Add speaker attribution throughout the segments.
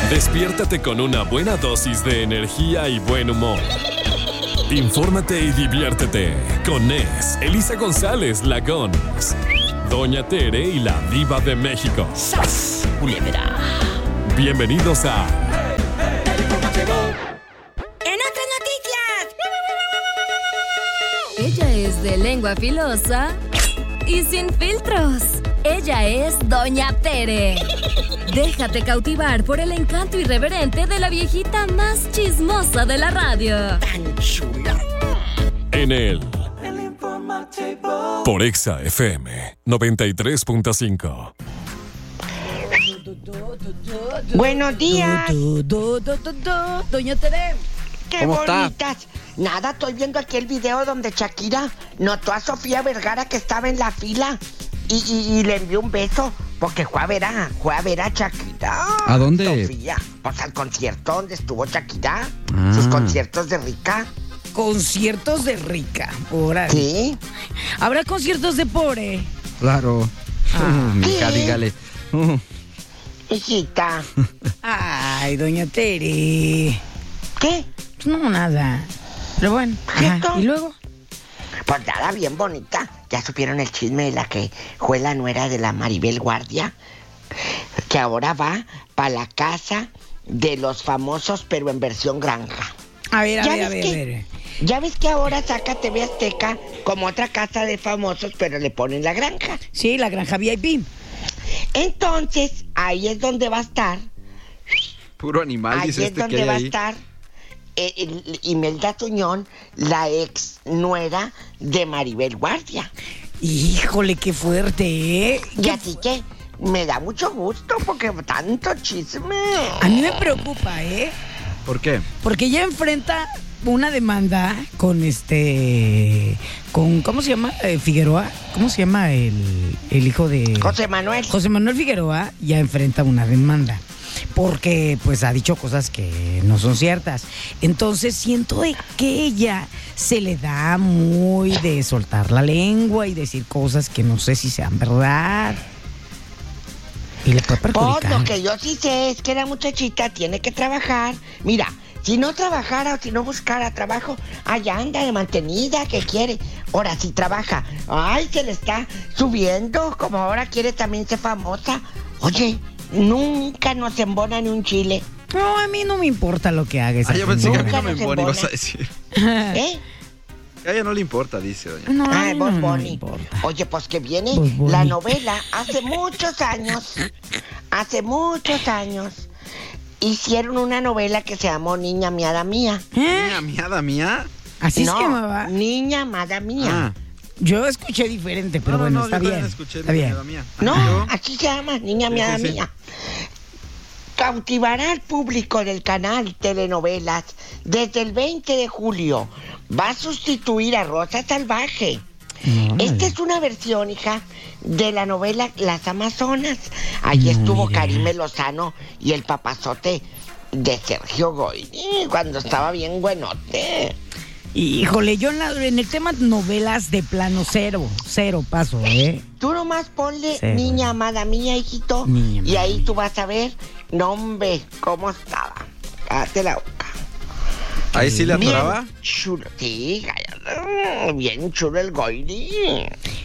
Speaker 1: Despiértate con una buena dosis de energía y buen humor. Infórmate y diviértete con Nes, Elisa González, la Gons, Doña Tere y la Diva de México.
Speaker 2: ¡Sas! Culebra.
Speaker 1: Bienvenidos a...
Speaker 3: En otras noticias.
Speaker 4: Ella es de lengua filosa y sin filtros. Ella es Doña Tere. Déjate cautivar por el encanto irreverente de la viejita más chismosa de la radio.
Speaker 3: Tan chula.
Speaker 1: En el por Exa FM 93.5.
Speaker 3: Buenos días.
Speaker 4: Doña Tere.
Speaker 3: Qué
Speaker 5: ¿Cómo está?
Speaker 3: bonitas. Nada, estoy viendo aquí el video donde Shakira notó a Sofía Vergara que estaba en la fila y le envió un beso porque fue a ver a Shakira.
Speaker 5: ¿A dónde?
Speaker 3: Sofía, pues al concierto donde estuvo Shakira.
Speaker 5: Ah.
Speaker 3: Sus conciertos de Rica.
Speaker 2: Conciertos de rica. Órale.
Speaker 3: Sí.
Speaker 2: ¿Habrá conciertos de pobre?
Speaker 5: Claro. Mija,
Speaker 3: ¿Qué?
Speaker 5: dígale.
Speaker 3: Hijita.
Speaker 2: Ay, doña Tere.
Speaker 3: ¿Qué?
Speaker 2: Pues no, nada. Pero bueno.
Speaker 3: ¿Cierto?
Speaker 2: ¿Y luego?
Speaker 3: Pues nada, bien bonita. ¿Ya supieron el chisme de la que fue la nuera de la Maribel Guardia? Que ahora va para la casa de los famosos, pero en versión granja.
Speaker 2: A ver,
Speaker 3: ¿Ya
Speaker 2: a
Speaker 3: ves que-
Speaker 2: ver.
Speaker 3: Ya ves que ahora saca TV Azteca como otra casa de famosos, pero le ponen la granja.
Speaker 2: Sí, la granja VIP.
Speaker 3: Entonces, ahí es donde va a estar.
Speaker 5: Puro animal,
Speaker 3: Ahí
Speaker 5: dice
Speaker 3: es
Speaker 5: este
Speaker 3: donde
Speaker 5: que hay
Speaker 3: va a
Speaker 5: ahí.
Speaker 3: estar Imelda Tuñón, la ex nuera de Maribel Guardia.
Speaker 2: Híjole, qué fuerte, ¿eh?
Speaker 3: Y así que me da mucho gusto porque tanto chisme.
Speaker 2: A mí me preocupa, ¿eh?
Speaker 5: ¿Por qué?
Speaker 2: Porque ella enfrenta una demanda con con ¿cómo se llama? Figueroa. ¿Cómo se llama el hijo de
Speaker 3: José Manuel.
Speaker 2: José Manuel Figueroa? Ya enfrenta una demanda porque pues ha dicho cosas que no son ciertas. Entonces siento de que ella se le da muy de soltar la lengua y decir cosas que no sé si sean verdad. Y le puede
Speaker 3: Pues
Speaker 2: perjudicar.
Speaker 3: lo que yo sí sé es que la muchachita tiene que trabajar. Mira, si no trabajara o si no buscara trabajo, allá anda de mantenida, que quiere. Ahora sí trabaja. Ay, se le está subiendo, como ahora quiere también ser famosa. Oye, nunca nos embona ni un chile.
Speaker 2: No, a mí no me importa lo que haga esa
Speaker 5: Yo pensé que a mí
Speaker 3: Nunca
Speaker 5: no me
Speaker 3: nos
Speaker 5: embona, ibas
Speaker 3: embona.
Speaker 5: a decir.
Speaker 3: ¿Eh?
Speaker 5: A ella no le importa, dice doña.
Speaker 2: No, a
Speaker 3: Ay,
Speaker 2: mí
Speaker 3: Bob
Speaker 2: no me
Speaker 3: Bunny.
Speaker 2: importa.
Speaker 3: Oye, pues que viene
Speaker 2: Bob Bunny.
Speaker 3: la novela hace muchos años, hicieron una novela que se llamó Niña Amada Mía.
Speaker 5: Niña miada mía.
Speaker 2: Así
Speaker 3: no,
Speaker 2: es que me va.
Speaker 3: Niña Amada Mía.
Speaker 5: Ah.
Speaker 2: Yo escuché diferente, pero bueno, está
Speaker 5: yo también
Speaker 2: bien.
Speaker 5: escuché
Speaker 2: Está
Speaker 5: Niña
Speaker 2: bien.
Speaker 5: miada mía.
Speaker 3: No,
Speaker 5: ¿Yo?
Speaker 3: así se llama, Niña
Speaker 5: Sí,
Speaker 3: Amada
Speaker 5: sí, sí.
Speaker 3: Mía. Cautivará al público del canal Telenovelas desde el 20 de julio. Va a sustituir a Rosa Salvaje. Esta es una versión, hija, de la novela Las Amazonas. Allí estuvo
Speaker 2: mira.
Speaker 3: Karime Lozano y el papazote de Sergio Goyri cuando estaba bien buenote.
Speaker 2: Híjole, yo en el tema novelas de plano cero paso, ¿eh?
Speaker 3: Tú nomás ponle
Speaker 2: Sí,
Speaker 3: Niña
Speaker 2: bueno.
Speaker 3: Amada Mía, hijito,
Speaker 2: Niña
Speaker 3: y
Speaker 2: Amada
Speaker 3: ahí
Speaker 2: Mía.
Speaker 3: tú vas a ver, no hombre, cómo estaba. Cállate la boca.
Speaker 5: Ahí sí le
Speaker 3: Bien
Speaker 5: atoraba.
Speaker 3: chulo, sí, cállate. Bien chulo el Goyri.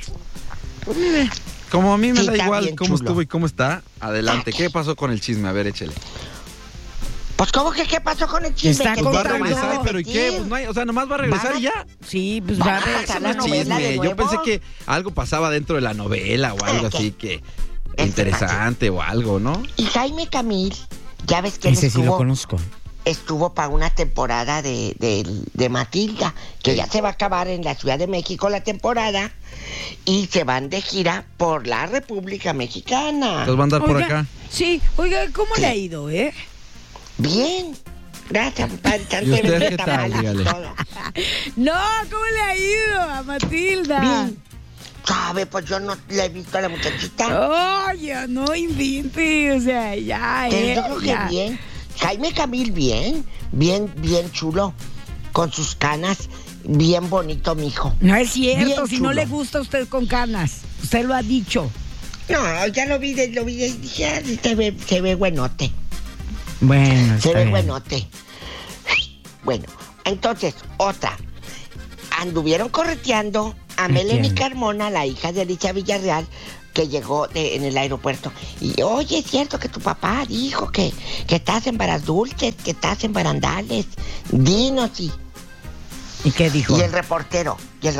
Speaker 5: Como a mí me
Speaker 3: Sí,
Speaker 5: da
Speaker 3: está
Speaker 5: igual
Speaker 3: bien
Speaker 5: cómo
Speaker 3: chulo.
Speaker 5: estuvo y cómo está, adelante. ¿Qué pasó con el chisme? A ver, échele.
Speaker 3: Pues, ¿cómo que qué pasó con el chisme?
Speaker 2: Está
Speaker 3: Que
Speaker 5: Pues va a
Speaker 3: te lo van
Speaker 5: regresar,
Speaker 3: a
Speaker 5: pero ¿y qué?
Speaker 3: repetir.
Speaker 5: Pues no hay, o sea, nomás va a regresar
Speaker 3: Van a-
Speaker 5: y ya.
Speaker 2: Sí, pues
Speaker 3: Van
Speaker 2: va
Speaker 3: a
Speaker 2: a
Speaker 3: pasar
Speaker 2: regresar
Speaker 3: la
Speaker 2: la
Speaker 3: novela de
Speaker 5: Yo
Speaker 3: nuevo.
Speaker 5: pensé que algo pasaba dentro de la novela o algo
Speaker 3: ¿Qué?
Speaker 5: así que
Speaker 3: Este
Speaker 5: interesante o algo, ¿no?
Speaker 3: Y Jaime Camil, ya ves que él
Speaker 2: Ese sí lo
Speaker 3: estuvo,
Speaker 2: conozco.
Speaker 3: estuvo para una temporada de Matilda, que
Speaker 5: Sí.
Speaker 3: ya se va a acabar en la Ciudad de México la temporada, y se van de gira por la República Mexicana.
Speaker 5: Entonces va a andar por
Speaker 2: Oiga,
Speaker 5: acá.
Speaker 2: Sí, oiga, ¿cómo le ha ido, eh?
Speaker 3: Bien, gracias, padre.
Speaker 5: ¿Y usted qué tal? Dígale.
Speaker 2: No, ¿cómo le ha ido a Matilda?
Speaker 3: Bien. ¿Sabe? Pues yo no le he visto a la muchachita.
Speaker 2: Oye, no invente, o sea, ya,
Speaker 3: Pero yo creo
Speaker 2: ya.
Speaker 3: que bien. Jaime Camil, bien chulo. Con sus canas, bien bonito, mijo.
Speaker 2: No es cierto,
Speaker 3: Bien
Speaker 2: si no
Speaker 3: chulo.
Speaker 2: le gusta a usted con canas. Usted lo ha dicho.
Speaker 3: No, ya lo vi y dije, ah, sí, se ve buenote.
Speaker 2: Bueno,
Speaker 3: Se
Speaker 2: está
Speaker 3: ve
Speaker 2: bien.
Speaker 3: buenote. Bueno, entonces, otra. Anduvieron correteando a Melanie
Speaker 2: quién?
Speaker 3: Carmona, la hija de Alicia Villarreal, que llegó en el aeropuerto. Y, oye, es cierto que tu papá dijo que estás en varas dulces, que estás en barandales. Dinos,
Speaker 2: ¿Y qué dijo?
Speaker 3: Y el reportero.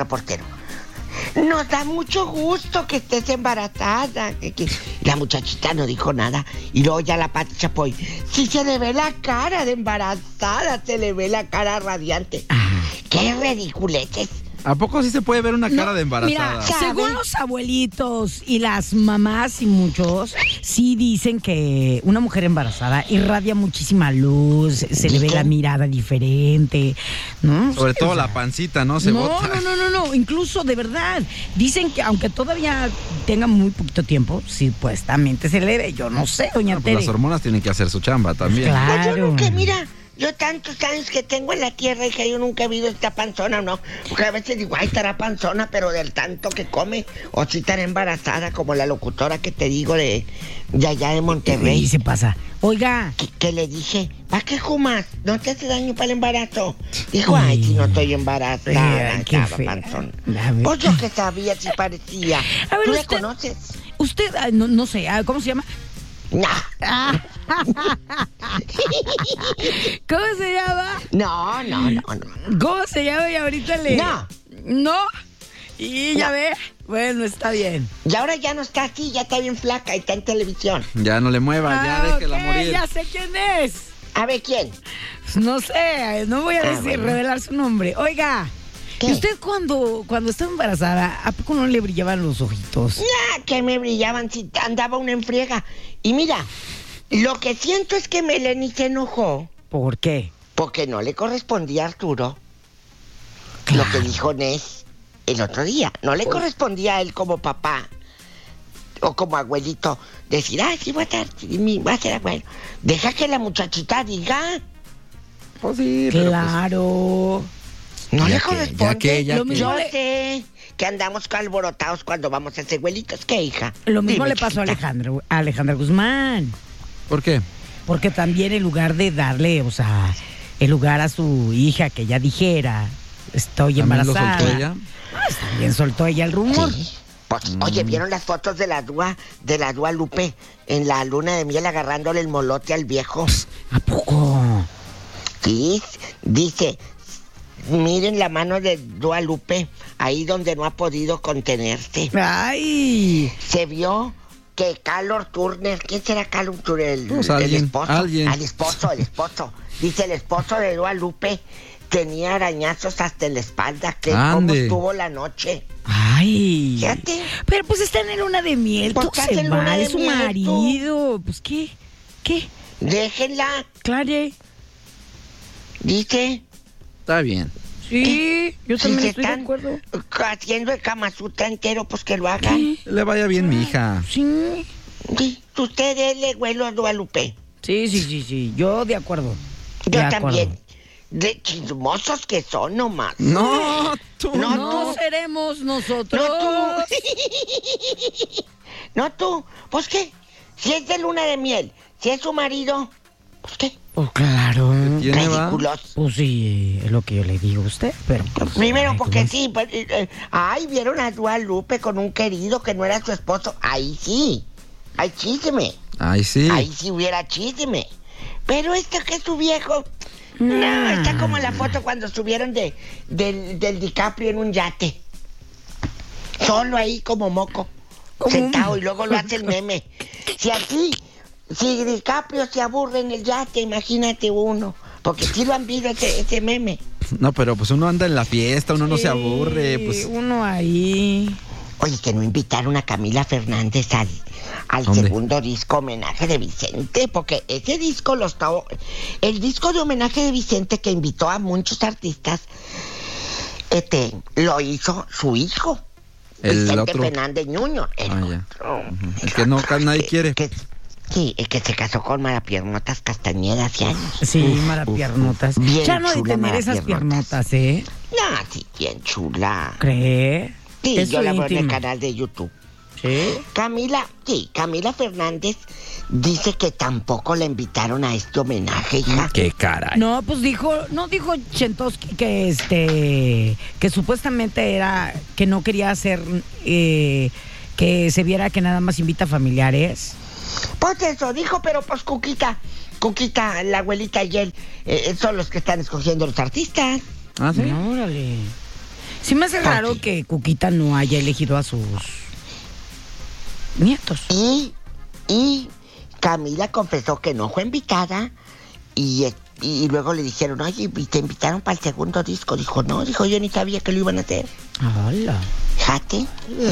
Speaker 3: Nos da mucho gusto que estés embarazada. La muchachita no dijo nada. Y luego ya la Pati Chapoy. Sí se le ve la cara de embarazada, se le ve la cara radiante. ¡Qué ridiculeces!
Speaker 5: ¿A poco sí se puede ver una cara de embarazada?
Speaker 2: Mira,
Speaker 3: ¿Sabe?
Speaker 2: según los abuelitos y las mamás y muchos, sí dicen que una mujer embarazada irradia muchísima luz, se le ve la mirada diferente, ¿no?
Speaker 5: Sobre
Speaker 2: Sí,
Speaker 5: todo
Speaker 2: o sea,
Speaker 5: la pancita, ¿no? Se bota.
Speaker 2: No, incluso de verdad, dicen que aunque todavía tenga muy poquito tiempo, supuestamente se le ve, yo no sé, doña
Speaker 5: Pues
Speaker 2: Tere.
Speaker 5: las hormonas tienen que hacer su chamba también.
Speaker 2: Claro.
Speaker 3: Pues yo nunca, mira, yo tantos años que tengo en la tierra, hija, yo nunca he visto esta panzona, ¿no? Porque a veces digo, ay, estará panzona, pero del tanto que come, o si estará embarazada, como la locutora que te digo de allá de Monterrey.
Speaker 2: Y se pasa. Oiga,
Speaker 3: Que le dije, ¿para qué fumas? ¿No te hace daño para el embarazo? Dijo, ay, si no estoy embarazada,
Speaker 2: Ay, qué
Speaker 3: estaba
Speaker 2: fea.
Speaker 3: panzón.
Speaker 2: A ver.
Speaker 3: Pues yo que sabía si parecía.
Speaker 2: A ver,
Speaker 3: ¿Tú la
Speaker 2: usted-
Speaker 3: conoces?
Speaker 2: usted, no sé, ¿cómo se llama?
Speaker 3: No,
Speaker 2: ¿Cómo se llama?
Speaker 3: no.
Speaker 2: ¿Cómo se llama? Y ahorita le...
Speaker 3: No.
Speaker 2: ¿No? Y ya ve. Bueno, está bien.
Speaker 3: Y ahora ya no está así, ya está bien flaca y está en televisión.
Speaker 5: Ya no le mueva, ya déjela
Speaker 2: ok,
Speaker 5: morir.
Speaker 2: ya sé quién es.
Speaker 3: A ver, ¿quién?
Speaker 2: No sé, no voy a decir,
Speaker 3: bueno.
Speaker 2: revelar su nombre. Oiga,
Speaker 3: ¿Qué?
Speaker 2: ¿y usted cuando estaba embarazada, a poco no le brillaban los ojitos?
Speaker 3: Nah, que me brillaban si andaba una en friega. Y mira, lo que siento es que Melanie se enojó
Speaker 2: ¿Por qué?
Speaker 3: porque no le correspondía a Arturo
Speaker 2: Claro.
Speaker 3: lo que dijo Nes el otro día. No le correspondía a él como papá o como abuelito decir, ay, sí, voy a ser abuelo. Deja que la muchachita diga.
Speaker 5: Pues sí, pero
Speaker 2: Claro.
Speaker 3: No
Speaker 5: Ya
Speaker 3: le
Speaker 5: que-
Speaker 3: corresponde.
Speaker 5: ya
Speaker 2: Lo
Speaker 5: que-
Speaker 2: mismo
Speaker 3: Yo
Speaker 2: le-
Speaker 3: sé que andamos alborotados cuando vamos a hacer abuelitos. ¿Qué, hija?
Speaker 2: Lo mismo
Speaker 3: Dime,
Speaker 2: le pasó a
Speaker 3: chiquita.
Speaker 2: Alejandra Guzmán.
Speaker 5: ¿por qué?
Speaker 2: Porque también en lugar de darle, o sea, el lugar a su hija que ya dijera, estoy
Speaker 5: ¿También lo
Speaker 2: embarazada.
Speaker 5: soltó ella?
Speaker 2: Pues también soltó ella el rumor.
Speaker 3: Sí. Pues, oye, ¿vieron las fotos de la Dua Lupe en la luna de miel agarrándole el molote al viejo?
Speaker 2: ¿A poco?
Speaker 3: Sí, dice, miren la mano de Dua Lupe, ahí donde no ha podido contenerse.
Speaker 2: ¡Ay!
Speaker 3: Se vio que Carlos Turner, ¿quién será Carlos Turner? El
Speaker 5: alguien,
Speaker 3: esposo.
Speaker 5: alguien.
Speaker 3: El esposo. Dice, el esposo de Dua Lupe tenía arañazos hasta en la espalda. Que cómo
Speaker 5: Ande.
Speaker 3: estuvo la noche.
Speaker 2: ¡Ay!
Speaker 3: Fíjate.
Speaker 2: Pero pues está en luna de miel,
Speaker 3: Pues
Speaker 2: todo
Speaker 3: estás
Speaker 2: se
Speaker 3: en luna
Speaker 2: va,
Speaker 3: de
Speaker 2: es su
Speaker 3: miel, tú.
Speaker 2: marido. Pues, ¿qué?
Speaker 3: Déjenla,
Speaker 2: Clare.
Speaker 3: dice.
Speaker 2: Está bien. Sí, yo
Speaker 3: Si
Speaker 2: también
Speaker 3: se
Speaker 2: estoy de
Speaker 3: están
Speaker 2: acuerdo.
Speaker 3: haciendo el Kama Sutra entero, pues que lo hagan.
Speaker 5: Le vaya bien, mi hija.
Speaker 2: Sí.
Speaker 3: Sí, usted déle vuelo a Guadalupe.
Speaker 2: Sí, yo de acuerdo.
Speaker 3: Yo
Speaker 2: De acuerdo.
Speaker 3: también. De chismosos que son nomás.
Speaker 5: No, tú.
Speaker 3: No,
Speaker 2: No
Speaker 3: tú.
Speaker 2: seremos nosotros.
Speaker 3: No tú. No tú. Pues qué. Si es de luna de miel, si es su marido, pues qué.
Speaker 2: Pues claro.
Speaker 5: ¿Tiene, va?
Speaker 3: Ridículos.
Speaker 2: Pues sí, es lo que yo le digo a usted, pero... pues,
Speaker 3: Primero
Speaker 2: ay,
Speaker 3: porque
Speaker 2: pues,
Speaker 3: sí, pues, ay, vieron a Guadalupe con un querido que no era su esposo. Ahí sí. Hay chisme.
Speaker 5: Ay, sí.
Speaker 3: Ahí sí hubiera chisme. Pero esto que es su viejo. No, está como en la foto cuando subieron del DiCaprio en un yate. Solo ahí como moco. Sentado y luego lo hace el meme. Si DiCaprio se aburre en el yate, imagínate uno. Porque sí lo han visto ese meme.
Speaker 5: No, pero pues uno anda en la fiesta, uno no se aburre,
Speaker 2: sí,
Speaker 5: pues.
Speaker 2: uno ahí...
Speaker 3: Oye, que no invitaron a Camila Fernández al
Speaker 5: ¿Dónde?
Speaker 3: segundo disco homenaje de Vicente, porque ese disco el disco de homenaje de Vicente que invitó a muchos artistas, lo hizo su hijo,
Speaker 5: El
Speaker 3: Vicente
Speaker 5: otro.
Speaker 3: Fernández Ñuño.
Speaker 5: Ah, ya.
Speaker 3: otro.
Speaker 5: El que no, nadie quiere.
Speaker 3: Sí, el que se casó con Marapiernotas Castañeda hace años.
Speaker 2: Sí, marapiernotas.
Speaker 3: Bien
Speaker 2: Ya no de
Speaker 3: chula,
Speaker 2: tener esas
Speaker 3: marapiernotas.
Speaker 2: piernotas, ¿eh?
Speaker 3: No, sí, bien chula.
Speaker 2: ¿Cree?
Speaker 3: Sí,
Speaker 2: Es
Speaker 3: yo
Speaker 2: su
Speaker 3: la veo en el
Speaker 2: íntima.
Speaker 3: canal de YouTube.
Speaker 2: ¿Sí?
Speaker 3: Camila Fernández dice que tampoco la invitaron a este homenaje, hija.
Speaker 5: Qué caray.
Speaker 2: No, pues dijo Chentosky que supuestamente era que no quería hacer que se viera que nada más invita familiares.
Speaker 3: Pues eso dijo, pero pues Cuquita, la abuelita y él son los que están escogiendo los artistas.
Speaker 5: ¿Ah, sí?
Speaker 2: No, órale. Sí me hace raro que Cuquita no haya elegido a sus nietos.
Speaker 3: Y Camila confesó que no fue invitada y luego le dijeron, oye, ¿te invitaron para el segundo disco? Dijo, no, yo ni sabía que lo iban a hacer.
Speaker 2: Hola.
Speaker 3: Fíjate.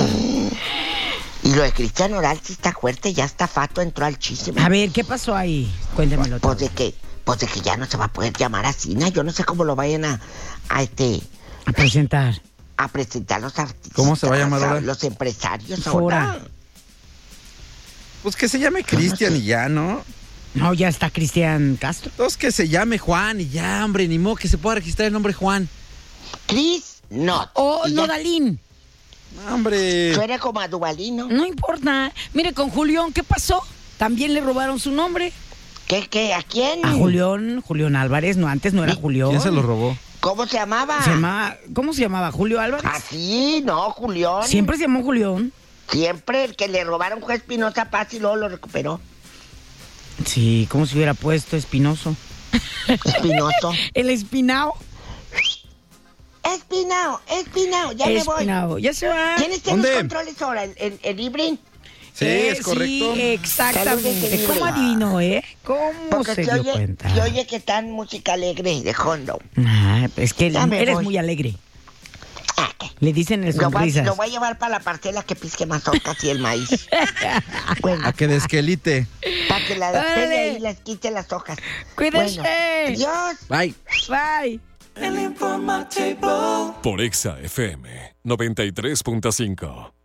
Speaker 3: Y lo de Cristian Nodal sí está fuerte, ya está Fato, entró al chisme.
Speaker 2: A ver, ¿qué pasó ahí? Cuéntamelo todo.
Speaker 3: Pues de que ya no se va a poder llamar así, ¿no? Yo no sé cómo lo vayan a
Speaker 2: presentar.
Speaker 3: A presentar los artistas.
Speaker 5: ¿Cómo se va a llamar ahora?
Speaker 3: Los empresarios
Speaker 2: Fora.
Speaker 3: ahora.
Speaker 5: Pues que se llame Cristian y ya, ¿no?
Speaker 2: No, ya está Cristian Castro.
Speaker 5: Entonces que se llame Juan y ya, hombre, ni modo que se pueda registrar el nombre Juan.
Speaker 3: Chris Not.
Speaker 2: Oh,
Speaker 3: Y ya-
Speaker 2: Nodalín.
Speaker 5: Hombre.
Speaker 3: Suena como a Duvalino.
Speaker 2: No importa. Mire, con Julián, ¿qué pasó? También le robaron su nombre.
Speaker 3: ¿Qué? ¿A quién?
Speaker 2: A Julián Álvarez. No, antes no era Julián.
Speaker 5: ¿Quién se lo robó?
Speaker 3: ¿Cómo se llamaba?
Speaker 2: ¿Cómo se llamaba? ¿Julio Álvarez?
Speaker 3: Ah, sí, no, Julián.
Speaker 2: Siempre se llamó Julián.
Speaker 3: Siempre el que le robaron fue Espinosa Paz y luego lo recuperó.
Speaker 2: Sí, ¿cómo se hubiera puesto Espinoso?
Speaker 3: Espinoso.
Speaker 2: El Espinao.
Speaker 3: Espinao, ya me voy.
Speaker 2: Espinao, ya se va.
Speaker 3: ¿Quién está en los
Speaker 5: ¿Dónde?
Speaker 3: controles ahora? ¿El Ibrin?
Speaker 5: Sí, es correcto.
Speaker 2: Sí, exactamente.
Speaker 3: Saludos,
Speaker 2: ¿Cómo adivinó, ¿Cómo
Speaker 3: Porque
Speaker 2: se dio cuenta?
Speaker 3: se oye que está en música alegre de Hondo.
Speaker 2: Ah, es que
Speaker 3: Ya me
Speaker 2: eres
Speaker 3: voy.
Speaker 2: muy alegre.
Speaker 3: Ah,
Speaker 2: Le dicen el
Speaker 3: Lo
Speaker 2: sonrisas.
Speaker 3: voy a llevar para la parcela que pisque mazorcas y el maíz. Bueno,
Speaker 5: A que desquelite.
Speaker 3: para que la
Speaker 2: Órale.
Speaker 3: despele y les quite las hojas.
Speaker 2: Cuídense.
Speaker 3: Bueno, adiós.
Speaker 5: Bye.
Speaker 2: Bye.
Speaker 1: Por Exa FM 93.5.